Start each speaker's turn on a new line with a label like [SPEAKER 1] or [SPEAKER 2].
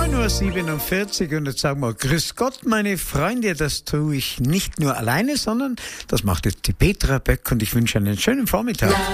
[SPEAKER 1] 9:47 Uhr und jetzt sagen wir Grüß Gott, meine Freunde. Das tue ich nicht nur alleine, sondern das macht jetzt die Petra Böck und ich wünsche einen schönen Vormittag.